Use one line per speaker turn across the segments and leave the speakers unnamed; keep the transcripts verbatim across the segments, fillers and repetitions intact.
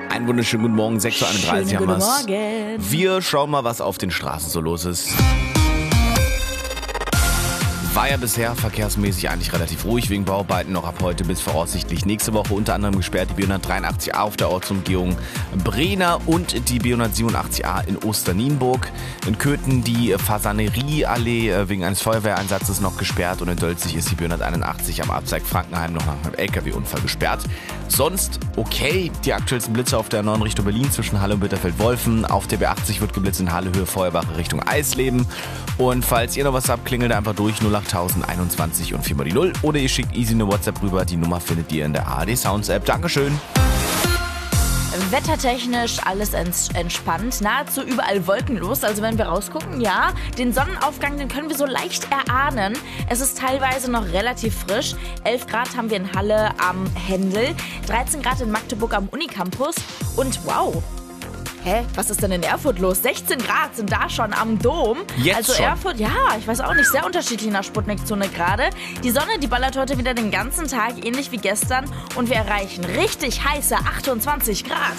Einen wunderschönen guten Morgen, sechs Uhr einunddreißig haben
Schönen
wir's.
guten Morgen.
Wir schauen mal, was auf den Straßen so los ist. War ja bisher verkehrsmäßig eigentlich relativ ruhig wegen Bauarbeiten, noch ab heute bis voraussichtlich nächste Woche unter anderem gesperrt die B hundertdreiundachtzig a auf der Ortsumgehung Brena und die B hundertsiebenundachtzig a in Osternienburg. In Köthen die Fasanerieallee wegen eines Feuerwehreinsatzes noch gesperrt und in Dölzig ist die B hunderteinundachtzig am Abzweig Frankenheim noch nach einem L K W-Unfall gesperrt. Sonst okay, die aktuellsten Blitze auf der neuen Richtung Berlin zwischen Halle und Bitterfeld-Wolfen. Auf der B achtzig wird geblitzt in Halle Höhe Feuerwache Richtung Eisleben. Und falls ihr noch was habt, klingelt einfach durch null achttausend einundzwanzig und vier mal die null. Oder ihr schickt easy eine WhatsApp rüber. Die Nummer findet ihr in der A R D Sounds App. Dankeschön.
Wettertechnisch alles ents- entspannt, nahezu überall wolkenlos. Also wenn wir rausgucken, ja, den Sonnenaufgang, den können wir so leicht erahnen. Es ist teilweise noch relativ frisch. elf Grad haben wir in Halle am Händel, dreizehn Grad in Magdeburg am Unicampus und wow. Hä, was ist denn in Erfurt los? sechzehn Grad sind da schon am Dom.
Jetzt
also
schon.
Erfurt, ja, ich weiß auch nicht, sehr unterschiedlich in der Sputnik-Zone gerade. Die Sonne, die ballert heute wieder den ganzen Tag, ähnlich wie gestern. Und wir erreichen richtig heiße achtundzwanzig Grad.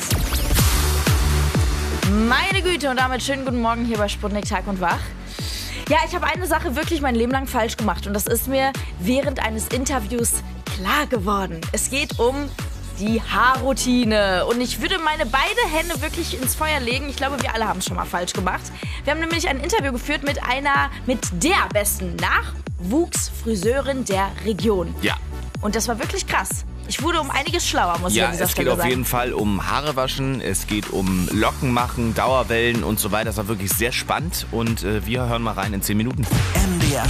Meine Güte, und damit schönen guten Morgen hier bei Sputnik Tag und Wach. Ja, ich habe eine Sache wirklich mein Leben lang falsch gemacht. Und das ist mir während eines Interviews klar geworden. Es geht um die Haarroutine. Und ich würde meine beide Hände wirklich ins Feuer legen. Ich glaube, wir alle haben es schon mal falsch gemacht. Wir haben nämlich ein Interview geführt mit einer, mit der besten Nachwuchsfriseurin der Region.
Ja.
Und das war wirklich krass. Ich wurde um einiges schlauer, muss ich
Ja,
an dieser
es geht
Stelle
auf
sagen.
jeden Fall um Haare waschen, es geht um Locken machen, Dauerwellen und so weiter. Das war wirklich sehr spannend und äh, wir hören mal rein in zehn Minuten.
M D R